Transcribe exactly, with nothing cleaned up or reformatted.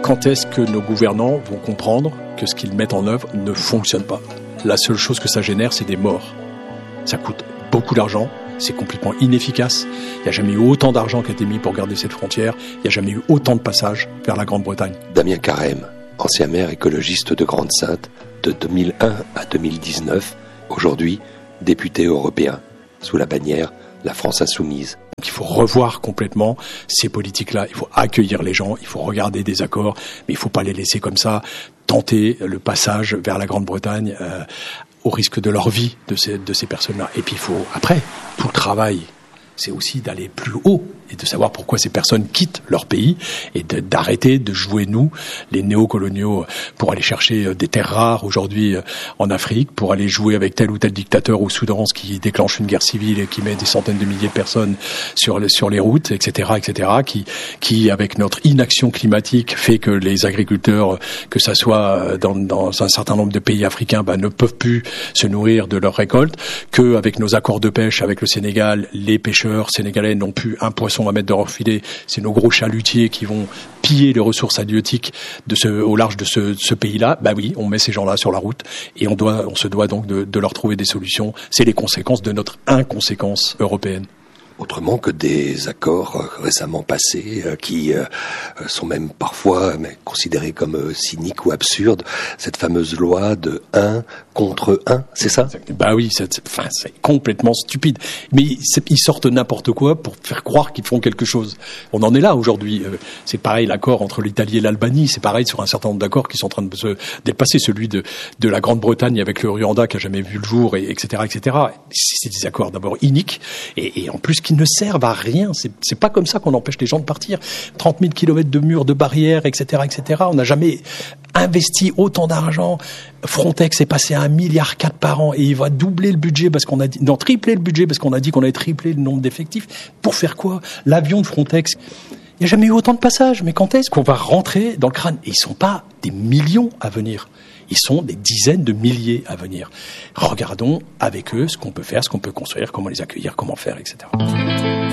Quand est-ce que nos gouvernants vont comprendre que ce qu'ils mettent en œuvre ne fonctionne pas ? La seule chose que ça génère, c'est des morts. Ça coûte beaucoup d'argent, c'est complètement inefficace. Il n'y a jamais eu autant d'argent qui a été mis pour garder cette frontière. Il n'y a jamais eu autant de passages vers la Grande-Bretagne. Damien Carême, ancien maire écologiste de Grande-Synthe, de deux mille un à deux mille dix-neuf, aujourd'hui député européen, sous la bannière La France Insoumise. Donc il faut revoir complètement ces politiques-là. Il faut accueillir les gens, il faut regarder des accords, mais il ne faut pas les laisser comme ça, tenter le passage vers la Grande-Bretagne euh, au risque de leur vie de ces, de ces personnes-là. Et puis il faut, après, tout le travail, c'est aussi d'aller plus haut et de savoir pourquoi ces personnes quittent leur pays et de, d'arrêter de jouer, nous, les néocoloniaux, pour aller chercher des terres rares aujourd'hui en Afrique, pour aller jouer avec tel ou tel dictateur au Soudan qui déclenche une guerre civile et qui met des centaines de milliers de personnes sur, le, sur les routes, et cetera, et cetera, qui, qui, avec notre inaction climatique, fait que les agriculteurs, que ça soit dans, dans un certain nombre de pays africains, ben, ne peuvent plus se nourrir de leurs récoltes, que avec nos accords de pêche avec le Sénégal, les pêcheurs sénégalais n'ont plus un poisson à mettre dans leur filet. C'est nos gros chalutiers qui vont piller les ressources halieutiques de ce, au large de ce, ce pays-là. Bah oui, on met ces gens-là sur la route et on doit, on se doit donc de, de leur trouver des solutions. C'est les conséquences de notre inconséquence européenne. Autrement que des accords récemment passés euh, qui euh, sont même parfois mais, considérés comme euh, cyniques ou absurdes. Cette fameuse loi de un contre un, c'est ça ? Bah oui, c'est, enfin, c'est complètement stupide. Mais ils sortent n'importe quoi pour faire croire qu'ils font quelque chose. On en est là aujourd'hui. Euh, c'est pareil l'accord entre l'Italie et l'Albanie. C'est pareil sur un certain nombre d'accords qui sont en train de se dépasser. Celui de, de la Grande-Bretagne avec le Rwanda qui a jamais vu le jour, et, etc., et cetera. C'est des accords d'abord iniques et, et en plus qui ne servent à rien. C'est, c'est pas comme ça qu'on empêche les gens de partir. trente mille kilomètres de murs, de barrières, et cetera, et cetera. On n'a jamais investi autant d'argent. Frontex est passé à un milliard quatre par an et il va doubler le budget parce qu'on a dit, non, tripler le budget parce qu'on a dit qu'on allait tripler le nombre d'effectifs. Pour faire quoi ? L'avion de Frontex. Il n'y a jamais eu autant de passages. Mais quand est-ce qu'on va rentrer dans le crâne ? Et ils sont pas des millions à venir. Ils sont des dizaines de milliers à venir. Regardons avec eux ce qu'on peut faire, ce qu'on peut construire, comment les accueillir, comment faire, et cetera.